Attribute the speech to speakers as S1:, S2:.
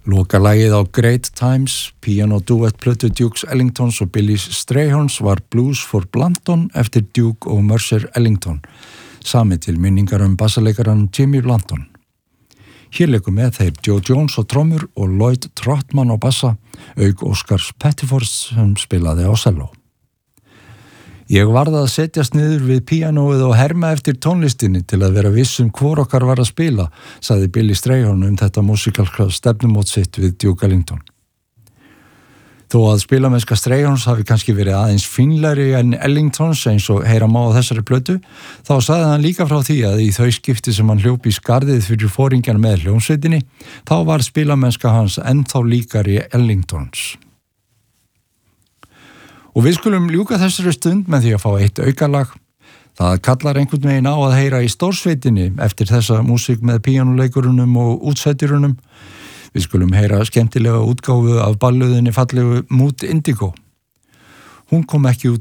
S1: Lokalagið á Great Times, piano duett plötu Dukes Ellingtons og Billy Strayhorns var Blues for Blanton eftir Duke og Mercer Ellington, sami til minningar bassaleikaran Jimmy Blanton. Hér leikur með þeir Joe Jones á trommur og Lloyd Trotman á bassa, auk Oscars Pettifords sem spilaði á selló. Ég varð að setjast niður við píanóið og herma eftir tónlistinni til að vera viss hvor okkar var að spila, sagði Billy Strayhorn þetta músikalska stefnumót sitt við Duke Ellington. Þó að spilamennska Strayhorns hafi kannski verið aðeins fínlegri en Ellingtons eins og heyra má á þessari plötu, þá sagði hann líka frá því að í þau skipti sem hann hljóp í skarðið fyrir foringjan með hljómsveitinni, þá var spilamennska hans ennþá líkari Ellingtons. Og við skulum ljúka þessari stund með því að fá eitt aukalag. Það kallar einhvern veginn á að heyra í stórsveitinni eftir þessa músík með píanuleikurunum og útsetjurunum. Við skulum heyra skemmtilega útgáfu af ballöðinni fallegu Mood Indigo. Hún kom ekki út